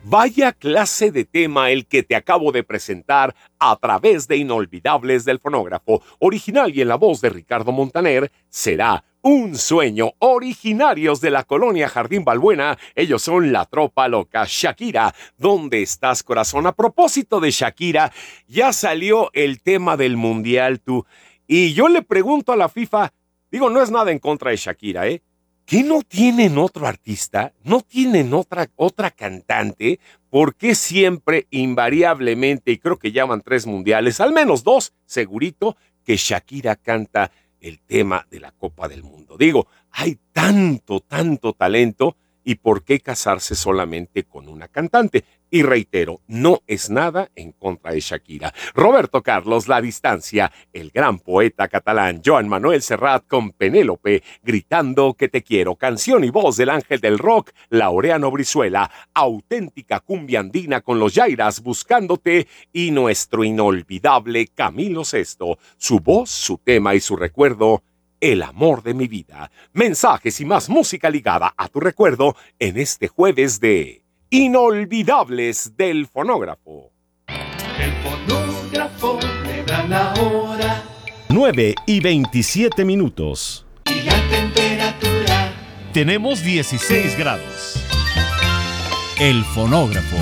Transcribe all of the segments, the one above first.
Vaya clase de tema el que te acabo de presentar a través de Inolvidables del Fonógrafo, original y en la voz de Ricardo Montaner. Será un sueño. Originarios de la colonia Jardín Balbuena, ellos son la Tropa Loca. Shakira, ¿dónde estás, corazón? A propósito de Shakira, ya salió el tema del Mundial, tú. Y yo le pregunto a la FIFA, digo, no es nada en contra de Shakira, ¿qué no tienen otro artista? ¿No tienen otra cantante? ¿Por qué siempre, invariablemente, y creo que llaman 3 mundiales, al menos 2, segurito, que Shakira canta el tema de la Copa del Mundo? Digo, hay tanto talento, ¿y por qué casarse solamente con una cantante? Y reitero, no es nada en contra de Shakira. Roberto Carlos, La Distancia, el gran poeta catalán Joan Manuel Serrat con Penélope, Gritando que te quiero, canción y voz del ángel del rock, Laureano Brizuela, auténtica cumbia andina con los Yairas, Buscándote, y nuestro inolvidable Camilo Sesto, su voz, su tema y su recuerdo, El amor de mi vida. Mensajes y más música ligada a tu recuerdo en este jueves de Inolvidables del Fonógrafo. El fonógrafo me da la hora. 9:27. Y la temperatura. Tenemos 16 grados. El Fonógrafo.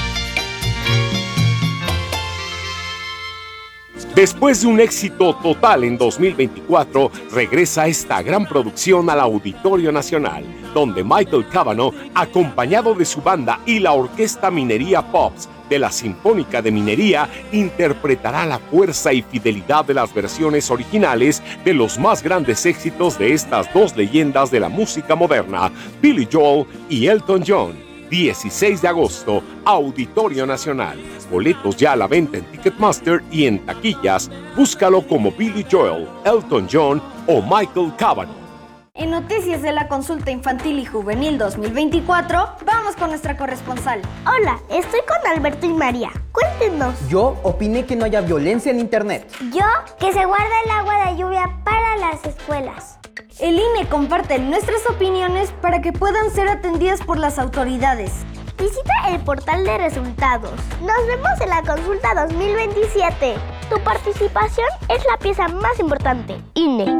Después de un éxito total en 2024, regresa esta gran producción al Auditorio Nacional, donde Michael Cavanaugh, acompañado de su banda y la Orquesta Minería Pops de la Sinfónica de Minería, interpretará la fuerza y fidelidad de las versiones originales de los más grandes éxitos de estas dos leyendas de la música moderna, Billy Joel y Elton John. 16 de agosto, Auditorio Nacional. Boletos ya a la venta en Ticketmaster y en taquillas. Búscalo como Billy Joel, Elton John o Michael Cavanaugh. En Noticias de la Consulta Infantil y Juvenil 2024, vamos con nuestra corresponsal. Hola, estoy con Alberto y María. Cuéntenos. Yo opiné que no haya violencia en internet. Yo, que se guarde el agua de lluvia para las escuelas. El INE comparte nuestras opiniones para que puedan ser atendidas por las autoridades. Visita el portal de resultados. Nos vemos en la consulta 2027. Tu participación es la pieza más importante. INE.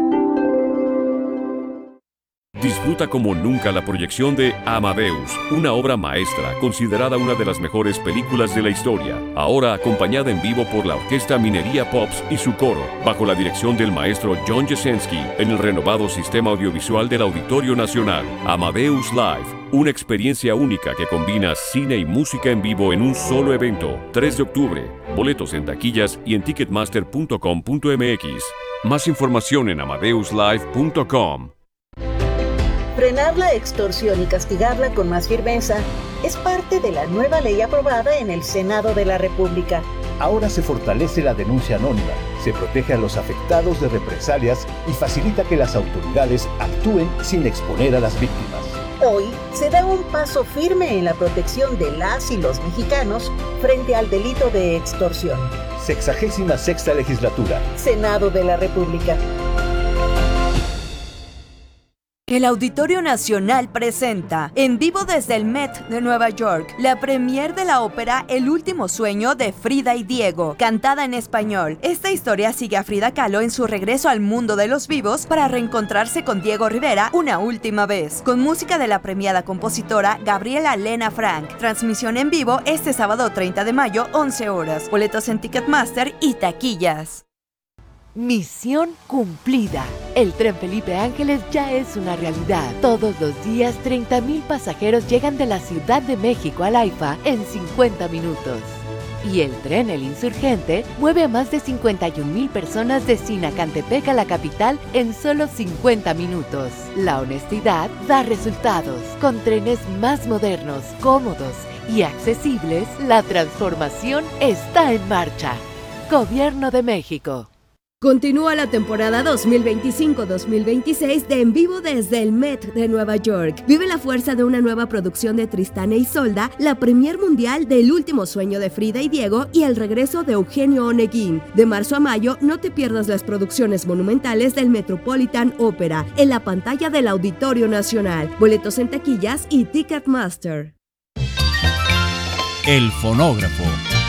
Disfruta como nunca la proyección de Amadeus, una obra maestra considerada una de las mejores películas de la historia, ahora acompañada en vivo por la Orquesta Minería Pops y su coro, bajo la dirección del maestro John Jasenski, en el renovado sistema audiovisual del Auditorio Nacional. Amadeus Live, una experiencia única que combina cine y música en vivo en un solo evento. 3 de octubre, boletos en taquillas y en ticketmaster.com.mx. Más información en amadeuslive.com. Frenar la extorsión y castigarla con más firmeza es parte de la nueva ley aprobada en el Senado de la República. Ahora se fortalece la denuncia anónima, se protege a los afectados de represalias y facilita que las autoridades actúen sin exponer a las víctimas. Hoy se da un paso firme en la protección de las y los mexicanos frente al delito de extorsión. 66ª Legislatura. Senado de la República. El Auditorio Nacional presenta, en vivo desde el Met de Nueva York, la premier de la ópera El último sueño de Frida y Diego, cantada en español. Esta historia sigue a Frida Kahlo en su regreso al mundo de los vivos para reencontrarse con Diego Rivera una última vez, con música de la premiada compositora Gabriela Lena Frank. Transmisión en vivo este sábado 30 de mayo, 11 horas. Boletos en Ticketmaster y taquillas. Misión cumplida. El tren Felipe Ángeles ya es una realidad. Todos los días 30,000 pasajeros llegan de la Ciudad de México al AIFA en 50 minutos. Y el tren El Insurgente mueve a más de 51,000 personas de Sinacantepec a la capital en solo 50 minutos. La honestidad da resultados. Con trenes más modernos, cómodos y accesibles, la transformación está en marcha. Gobierno de México. Continúa la temporada 2025-2026 de En Vivo desde el Met de Nueva York. Vive la fuerza de una nueva producción de Tristán e Isolda, la premier mundial de El último sueño de Frida y Diego y el regreso de Eugenio Oneguín. De marzo a mayo, no te pierdas las producciones monumentales del Metropolitan Opera en la pantalla del Auditorio Nacional. Boletos en taquillas y Ticketmaster. El fonógrafo.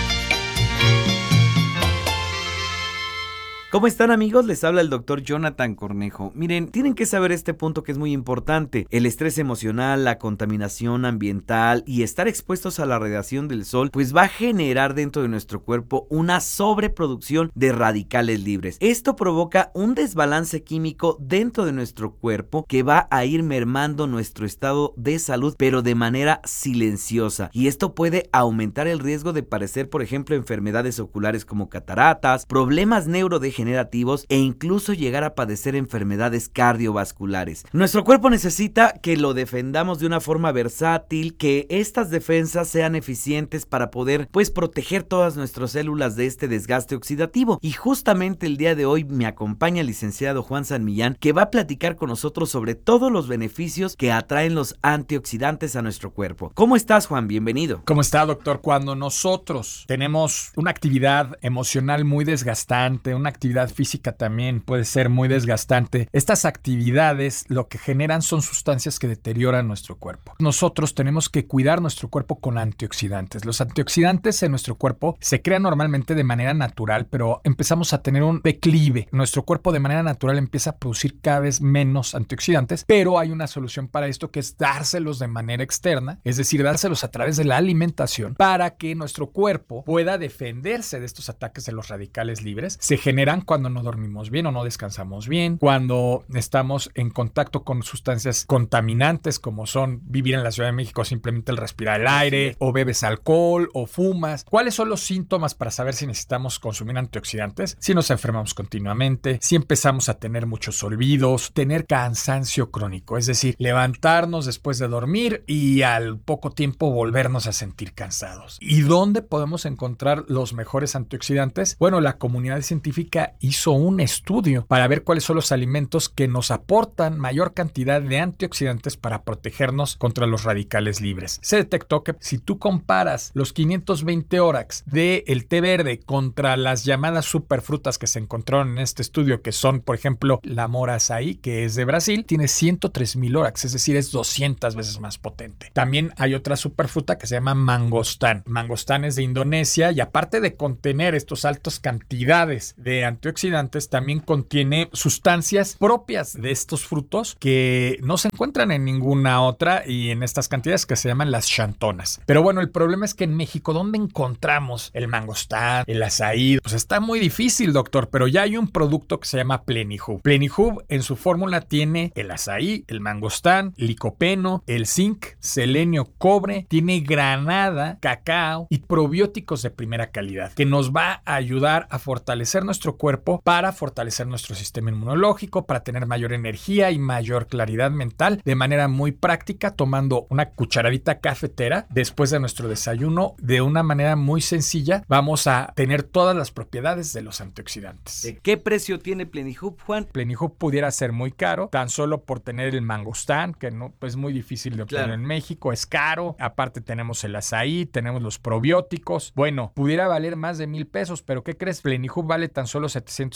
¿Cómo están, amigos? Les habla el doctor Jonathan Cornejo. Miren, tienen que saber este punto que es muy importante. El estrés emocional, la contaminación ambiental y estar expuestos a la radiación del sol, pues va a generar dentro de nuestro cuerpo una sobreproducción de radicales libres. Esto provoca un desbalance químico dentro de nuestro cuerpo que va a ir mermando nuestro estado de salud, pero de manera silenciosa. Y esto puede aumentar el riesgo de padecer, por ejemplo, enfermedades oculares como cataratas, problemas neurodegenerativos e incluso llegar a padecer enfermedades cardiovasculares. Nuestro cuerpo necesita que lo defendamos de una forma versátil, que estas defensas sean eficientes para poder, pues, proteger todas nuestras células de este desgaste oxidativo. Y justamente el día de hoy me acompaña el licenciado Juan San Millán, que va a platicar con nosotros sobre todos los beneficios que atraen los antioxidantes a nuestro cuerpo. ¿Cómo estás, Juan? Bienvenido. ¿Cómo está, doctor? Cuando nosotros tenemos una actividad emocional muy desgastante, una actividad física también puede ser muy desgastante, estas actividades lo que generan son sustancias que deterioran nuestro cuerpo. Nosotros tenemos que cuidar nuestro cuerpo con antioxidantes. Los antioxidantes en nuestro cuerpo se crean normalmente de manera natural, pero empezamos a tener un declive. Nuestro cuerpo de manera natural empieza a producir cada vez menos antioxidantes, pero hay una solución para esto, que es dárselos de manera externa, es decir, dárselos a través de la alimentación para que nuestro cuerpo pueda defenderse de estos ataques de los radicales libres. Se generan cuando no dormimos bien o no descansamos bien, cuando estamos en contacto con sustancias contaminantes como son vivir en la Ciudad de México, simplemente el respirar el aire, o bebes alcohol o fumas. ¿Cuáles son los síntomas para saber si necesitamos consumir antioxidantes? Si nos enfermamos continuamente, si empezamos a tener muchos olvidos, tener cansancio crónico, es decir, levantarnos después de dormir y al poco tiempo volvernos a sentir cansados. ¿Y dónde podemos encontrar los mejores antioxidantes? Bueno, la comunidad científica hizo un estudio para ver cuáles son los alimentos que nos aportan mayor cantidad de antioxidantes para protegernos contra los radicales libres. Se detectó que si tú comparas los 520 ORACs del té verde contra las llamadas superfrutas que se encontraron en este estudio, que son, por ejemplo, la mora açaí, que es de Brasil, tiene 103,000 ORACs, es decir, es 200 veces más potente. También hay otra superfruta que se llama mangostán. Mangostán es de Indonesia y aparte de contener estas altas cantidades de antioxidantes, también contiene sustancias propias de estos frutos que no se encuentran en ninguna otra y en estas cantidades, que se llaman las xantonas. Pero bueno, el problema es que en México, ¿dónde encontramos el mangostán, el açaí? Pues está muy difícil, doctor, pero ya hay un producto que se llama Plenihub. Plenihub en su fórmula tiene el açaí, el mangostán, licopeno, el zinc, selenio, cobre, tiene granada, cacao y probióticos de primera calidad, que nos va a ayudar a fortalecer nuestro cuerpo, para fortalecer nuestro sistema inmunológico, para tener mayor energía y mayor claridad mental, de manera muy práctica, tomando una cucharadita cafetera después de nuestro desayuno. De una manera muy sencilla vamos a tener todas las propiedades de los antioxidantes. ¿Qué precio tiene Plenihub, Juan? Plenihub pudiera ser muy caro, tan solo por tener el mangostán, que no es muy difícil de obtener en México, es caro. Aparte tenemos el açaí, tenemos los probióticos. Bueno, pudiera valer más de 1,000 pesos, pero ¿qué crees? Plenihub vale tan solo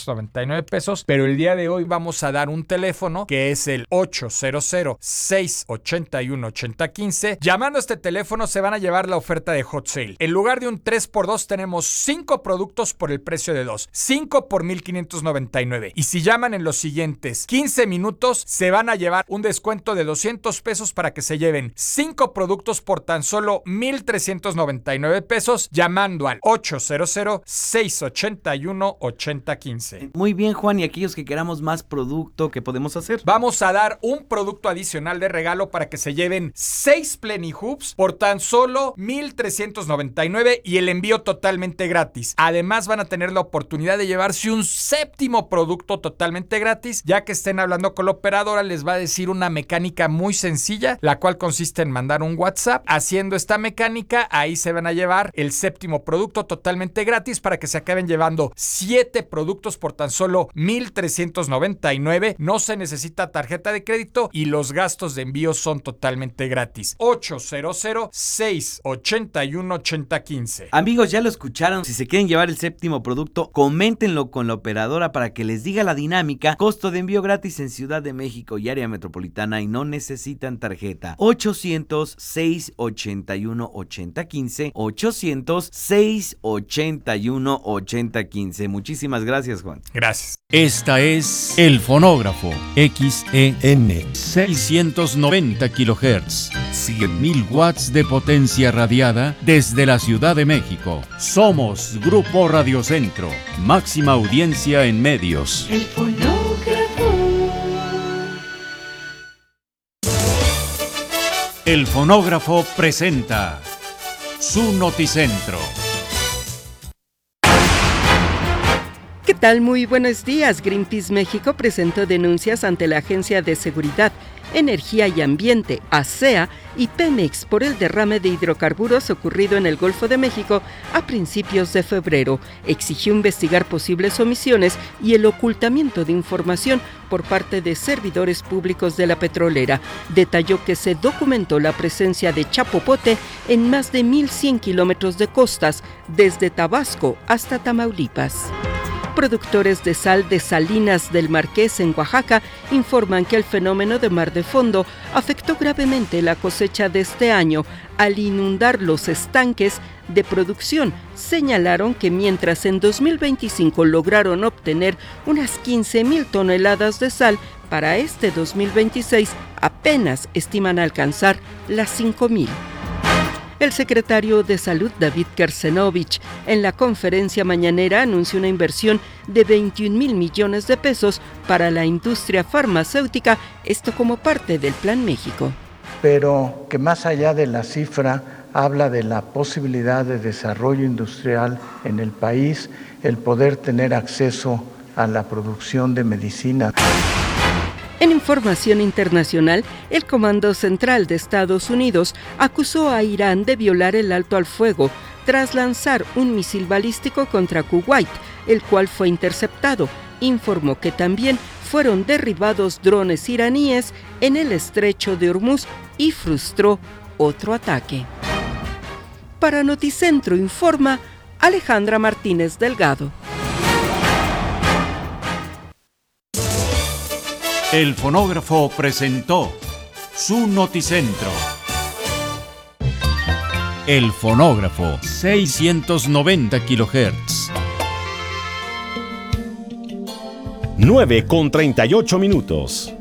799 pesos, pero el día de hoy vamos a dar un teléfono que es el 800-681-8015. Llamando a este teléfono se van a llevar la oferta de Hot Sale. En lugar de un 3x2 tenemos 5 productos por el precio de 2. 5 por 1,599. Y si llaman en los siguientes 15 minutos se van a llevar un descuento de 200 pesos para que se lleven 5 productos por tan solo 1,399 pesos, llamando al 800-681-8015. Muy bien, Juan, y aquellos que queramos más producto, ¿qué podemos hacer? Vamos a dar un producto adicional de regalo para que se lleven 6 Plenihubs por tan solo 1,399 y el envío totalmente gratis. Además van a tener la oportunidad de llevarse un 7º producto totalmente gratis, ya que estén hablando con la operadora, les va a decir una mecánica muy sencilla, la cual consiste en mandar un WhatsApp. Haciendo esta mecánica, ahí se van a llevar el 7º producto totalmente gratis para que se acaben llevando 7 productos productos por tan solo $1,399. No se necesita tarjeta de crédito y los gastos de envío son totalmente gratis. 800-681-8015. Amigos, ya lo escucharon. Si se quieren llevar el séptimo producto, coméntenlo con la operadora para que les diga la dinámica. Costo de envío gratis en Ciudad de México y área metropolitana y no necesitan tarjeta. 800-681-8015. 800-681-8015. Muchísimas gracias, Juan. Gracias. Esta es El Fonógrafo, XEN, 690 kHz, 100.000 watts de potencia radiada desde la Ciudad de México. Somos Grupo Radio Centro, máxima audiencia en medios. El fonógrafo. El Fonógrafo presenta su Noticentro. ¿Qué tal? Muy buenos días. Greenpeace México presentó denuncias ante la Agencia de Seguridad, Energía y Ambiente, ASEA, y Pemex por el derrame de hidrocarburos ocurrido en el Golfo de México a principios de febrero. Exigió investigar posibles omisiones y el ocultamiento de información por parte de servidores públicos de la petrolera. Detalló que se documentó la presencia de chapopote en más de 1,100 kilómetros de costas, desde Tabasco hasta Tamaulipas. Productores de sal de Salinas del Marqués en Oaxaca informan que el fenómeno de mar de fondo afectó gravemente la cosecha de este año al inundar los estanques de producción. Señalaron que mientras en 2025 lograron obtener unas 15,000 toneladas de sal, para este 2026 apenas estiman alcanzar las 5,000. El secretario de Salud, David Kersenovich, en la conferencia mañanera anunció una inversión de 21,000 millones de pesos para la industria farmacéutica, esto como parte del Plan México. Pero que más allá de la cifra, habla de la posibilidad de desarrollo industrial en el país, el poder tener acceso a la producción de medicina. En información internacional, el Comando Central de Estados Unidos acusó a Irán de violar el alto al fuego tras lanzar un misil balístico contra Kuwait, el cual fue interceptado. Informó que también fueron derribados drones iraníes en el estrecho de Hormuz y frustró otro ataque. Para Noticentro informa Alejandra Martínez Delgado. El Fonógrafo presentó su Noticentro. El Fonógrafo, 690 kHz. 9:38 minutos.